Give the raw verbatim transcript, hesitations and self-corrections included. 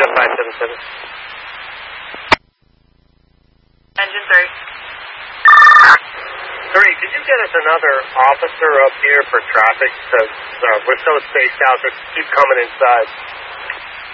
five seven seven. Engine three. Three, could you get us another officer up here for traffic? Because uh, we're so spaced out, they keep coming inside.